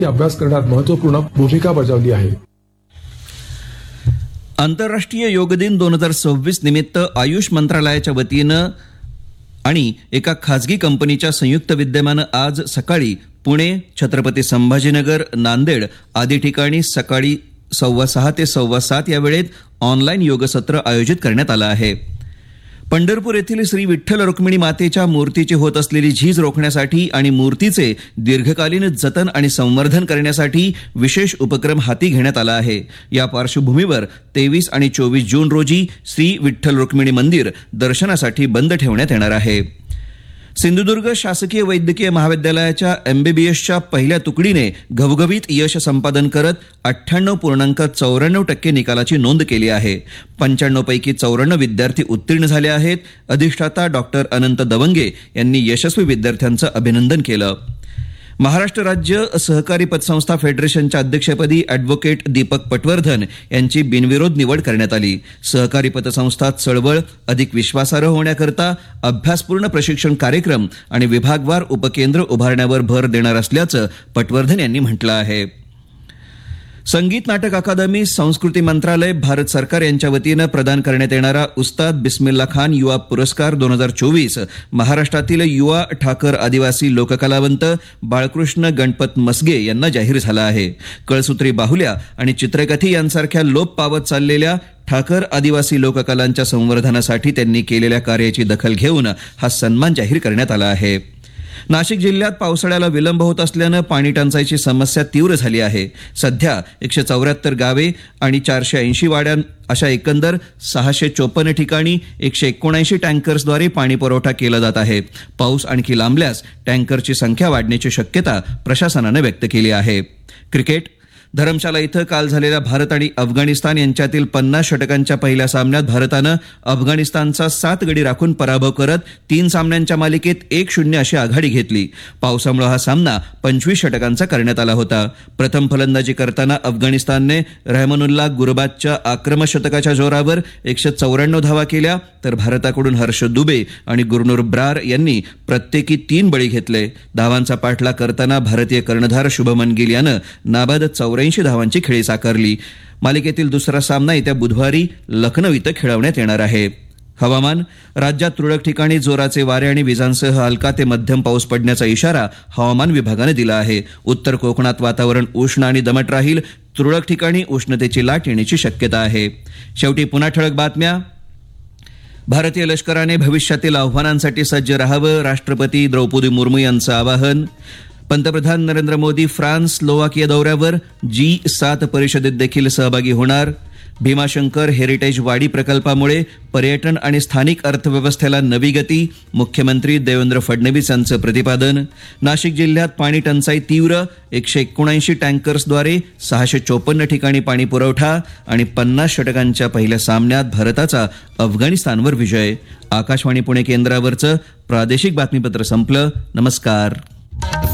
अभ्यास करण्यात महत्त्वपूर्ण भूमिका बजावली आहे. आंतरराष्ट्रीय योग दिन 2026 निमित्त आयुष मंत्रालयाच्या वतीनं आणि एका खासगी कंपनीच्या संयुक्त विद्यमानं आज सकाळी पुणे, छत्रपती संभाजीनगर, नांदेड आदी ठिकाणी सकाळी 6:15 ते 7:15 या वेळेत ऑनलाईन योग सत्र आयोजित करण्यात आलं आहे. पंढरपूर येथील श्री विठ्ठल रुक्मिणी मातेच्या मूर्तीची होत असलेली झीज रोखण्यासाठी आणि मूर्तीचे दीर्घकालीन जतन आणि संवर्धन करण्यासाठी विशेष उपक्रम हाती घेण्यात आला आहे. या पार्श्वभूमीवर 23 आणि 24 जून रोजी श्री विठ्ठल रुक्मिणी मंदिर दर्शनासाठी बंद ठेवण्यात येणार आहे. सिंधुदुर्ग शासकीय वैद्यकीय महाविद्यालयाच्या MBBSच्या पहिल्या तुकडीने घवघवीत यश संपादन करत 98.94% निकालाची नोंद केली आहे. 95 पैकी 94 विद्यार्थी उत्तीर्ण झाले आहेत. अधिष्ठाता डॉक्टर अनंत दवंगे यांनी यशस्वी विद्यार्थ्यांचं अभिनंदन केलं. महाराष्ट्र राज्य सहकारी पतसंस्था फेडरेशनच्या अध्यक्षपदी ॲडव्होकेट दीपक पटवर्धन यांची बिनविरोध निवड करण्यात आली. सहकारी पतसंस्था चळवळ अधिक विश्वासार्ह होण्याकरता अभ्यासपूर्ण प्रशिक्षण कार्यक्रम आणि विभागवार उपकेंद्र उभारण्यावर भर देणार असल्याचं पटवर्धन यांनी म्हटलं आहे. संगीत नाटक अकादमी, संस्कृती मंत्रालय, भारत सरकार यांच्या वतीनं प्रदान करण्यात येणारा उस्ताद बिस्मिल्ला खान युवा पुरस्कार 2024 महाराष्ट्रातील युवा ठाकर आदिवासी लोककलावंत बाळकृष्ण गणपत मसगे यांना जाहीर झाला आहे. कळसूत्री बाहुल्या आणि चित्रकथी यांसारख्या लोप पावत चाललेल्या ठाकर आदिवासी लोककलांच्या संवर्धनासाठी त्यांनी केलेल्या कार्याची दखल घेऊन हा सन्मान जाहीर करण्यात आला आहे. नाशिक जिल्ह्यात पावसाळ्याला विलंब होत असल्यानं पाणी टंचाईची समस्या तीव्र झाली आहे. सध्या 174 गावे आणि 480 वाड्या अशा एकंदर 654 ठिकाणी 179 टँकर्सद्वारे पाणी पुरवठा केला जात आहे. पाऊस आणखी लांबल्यास टँकरची संख्या वाढण्याची शक्यता प्रशासनानं व्यक्त केली आहे. क्रिकेट. धरमशाला इथं काल झालेल्या भारत आणि अफगाणिस्तान यांच्यातील 50 षटकांच्या पहिल्या सामन्यात भारतानं अफगाणिस्तानचा 7 गडी राखून पराभव करत 3 सामन्यांच्या मालिकेत 1-0 अशी आघाडी घेतली. पावसामुळे हा सामना 25 षटकांचा करण्यात आला होता. प्रथम फलंदाजी करताना अफगाणिस्तानने रहमानुल्लाह गुरबाजच्या आक्रमक शतकाच्या जोरावर 194 धावा केल्या, तर भारताकडून हर्ष दुबे आणि गुरनूर ब्रार यांनी प्रत्येकी 3 बळी घेतले. धावांचा पाठलाग करताना भारतीय कर्णधार शुभमन गिल यानं नाबाद 84 धावांची खेळी साकारली. मालिकेतील दुसरा सामना येत्या बुधवारी लखनौ इथं खेळवण्यात येणार आहे. हवामान. राज्यात तुरळक ठिकाणी जोराचे वारे आणि विजांसह हलका ते मध्यम पाऊस पडण्याचा इशारा हवामान विभागाने दिला आहे. उत्तर कोकणात वातावरण उष्ण आणि दमट राहील. तुरळक ठिकाणी उष्णतेची लाट येण्याची शक्यता आहे. शेवटी पुन्हा ठळक बातम्या. भारतीय लष्कराने भविष्यातील आव्हानांसाठी सज्ज राहावं, राष्ट्रपती द्रौपदी मुर्मू यांचं आवाहन. पंतप्रधान नरेंद्र मोदी फ्रान्स, स्लोवाकिया दौऱ्यावर. G7 परिषदेत देखील सहभागी होणार. भीमाशंकर हेरिटेज वाडी प्रकल्पामुळे पर्यटन आणि स्थानिक अर्थव्यवस्थेला नवी गती, मुख्यमंत्री देवेंद्र फडणवीस यांचं प्रतिपादन. नाशिक जिल्ह्यात पाणी टंचाई तीव्र, 179 टँकर्सद्वारे 654 ठिकाणी पाणी पुरवठा आणि 50 षटकांच्या पहिल्या सामन्यात भारताचा अफगाणिस्तानवर विजय. आकाशवाणी पुणे केंद्रावरचं प्रादेशिक बातमीपत्र संपलं. नमस्कार.